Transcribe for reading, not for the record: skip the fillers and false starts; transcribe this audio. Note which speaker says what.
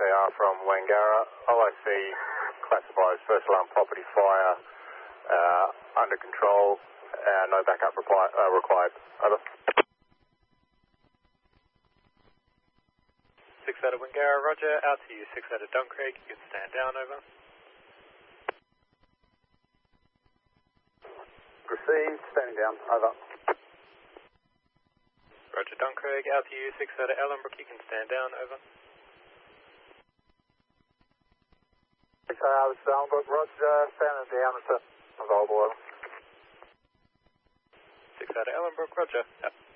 Speaker 1: SAR from Wangara. OIC classified as first alarm property fire, under control, no backup required. Over.
Speaker 2: 6 out of Wangara, roger. Out to you, 6 out of Duncraig. You can stand down, over.
Speaker 1: Received, standing down, over.
Speaker 2: Roger, Duncraig. Out to you, 6 out of Ellenbrook. You can stand down, over.
Speaker 1: 6 out of Ellenbrook, roger. Standing down, it's available, over.
Speaker 2: 6 out of Ellenbrook, roger.